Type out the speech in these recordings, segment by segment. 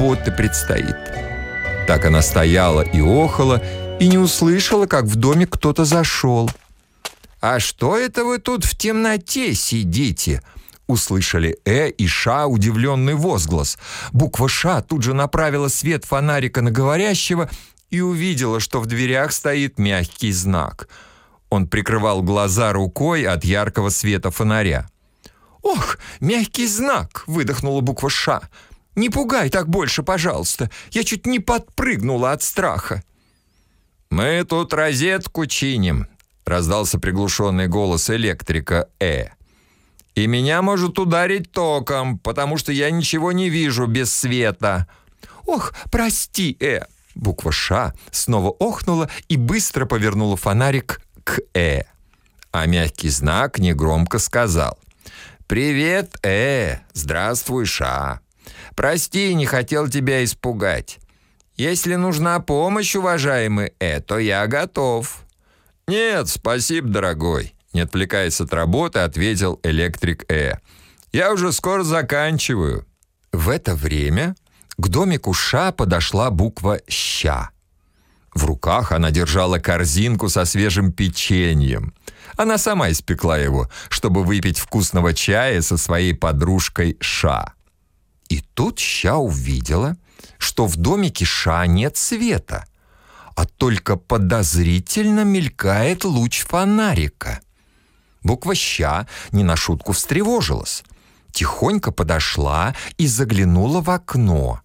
работы предстоит». Так она стояла и охала, и не услышала, как в домик кто-то зашел. «А что это вы тут в темноте сидите?» Услышали и Ша удивленный возглас. Буква Ша тут же направила свет фонарика на говорящего и увидела, что в дверях стоит мягкий знак. Он прикрывал глаза рукой от яркого света фонаря. «Ох, мягкий знак!» — выдохнула буква Ша. «Не пугай так больше, пожалуйста. Я чуть не подпрыгнула от страха». «Мы тут розетку чиним», — раздался приглушенный голос электрика «И меня может ударить током, потому что я ничего не вижу без света». «Ох, прости, Буква Ша снова охнула и быстро повернула фонарик к А мягкий знак негромко сказал: «Привет, здравствуй, Ша. Прости, не хотел тебя испугать. Если нужна помощь, уважаемый то я готов». «Нет, спасибо, дорогой», — не отвлекаясь от работы, ответил электрик «Я уже скоро заканчиваю». В это время к домику Ша подошла буква Ща. В руках она держала корзинку со свежим печеньем. Она сама испекла его, чтобы выпить вкусного чая со своей подружкой Ша. И тут Ща увидела, что в домике Ша нет света, а только подозрительно мелькает луч фонарика. Буква Ща не на шутку встревожилась. Тихонько подошла и заглянула в окно.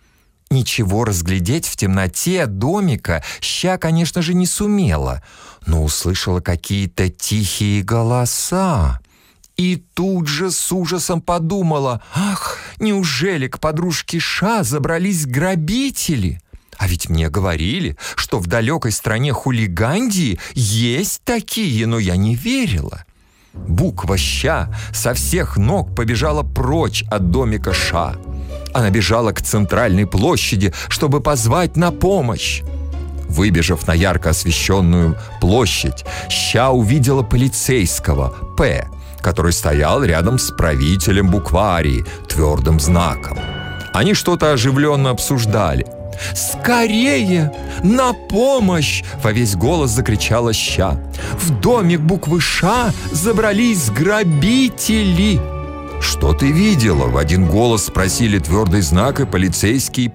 Ничего разглядеть в темноте домика Ща, конечно же, не сумела, но услышала какие-то тихие голоса. И тут же с ужасом подумала: «Ах, неужели к подружке Ша забрались грабители? А ведь мне говорили, что в далекой стране Хулигандии есть такие, но я не верила». Буква Ща со всех ног побежала прочь от домика Ша. Она бежала к центральной площади, чтобы позвать на помощь. Выбежав на ярко освещенную площадь, Ща увидела полицейского который стоял рядом с правителем букварии, твердым знаком. Они что-то оживленно обсуждали. «Скорее! На помощь!» — во весь голос закричала Ща. «В домик буквы Ша забрались грабители!» «Что ты видела?» — в один голос спросили твердый знак и полицейский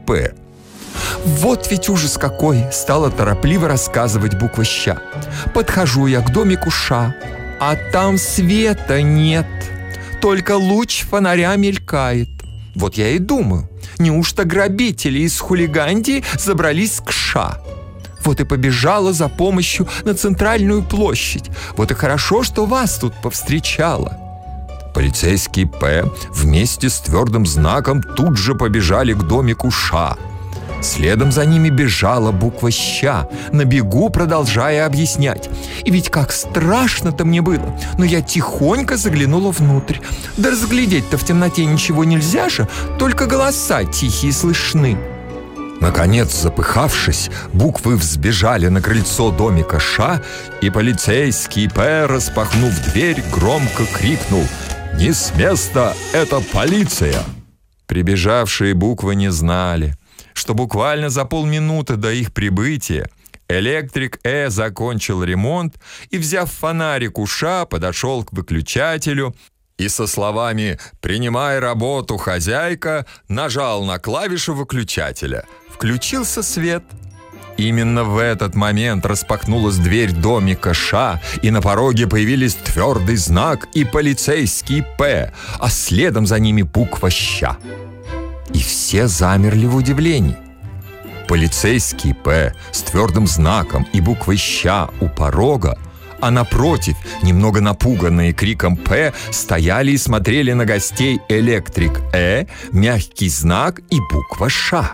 «Вот ведь ужас какой!» — стала торопливо рассказывать буква Ща. «Подхожу я к домику Ша, а там света нет, только луч фонаря мелькает. Вот я и думаю, неужто грабители из Хулигандии забрались к Ша? Вот и побежала за помощью на центральную площадь. Вот и хорошо, что вас тут повстречала». Полицейский вместе с твердым знаком тут же побежали к домику Ша. Следом за ними бежала буква Ща, на бегу продолжая объяснять. «И ведь как страшно-то мне было, но я тихонько заглянула внутрь. Да разглядеть-то в темноте ничего нельзя же, только голоса тихие слышны». Наконец, запыхавшись, буквы взбежали на крыльцо домика Ша, и полицейский распахнув дверь, громко крикнул: «Не с места, это полиция!» Прибежавшие буквы не знали, что буквально за полминуты до их прибытия электрик закончил ремонт и, взяв фонарик у Ша, подошел к выключателю и со словами «Принимай работу, хозяйка» нажал на клавишу выключателя. Включился свет. Именно в этот момент распахнулась дверь домика Ша, и на пороге появились твердый знак и полицейский а следом за ними буква Ща. И все замерли в удивлении. Полицейский с твердым знаком и буквой Ща у порога, а напротив, немного напуганные криком стояли и смотрели на гостей электрик мягкий знак и буква Ша.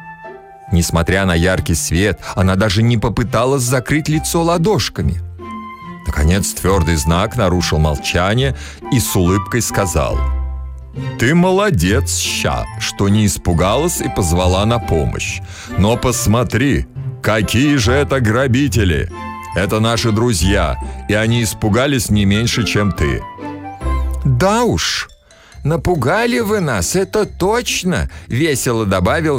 Несмотря на яркий свет, она даже не попыталась закрыть лицо ладошками. Наконец, твердый знак нарушил молчание и с улыбкой сказал: «Ты молодец, Ща, что не испугалась и позвала на помощь. Но посмотри, какие же это грабители! Это наши друзья, и они испугались не меньше, чем ты». «Да уж, напугали вы нас, это точно», — весело добавил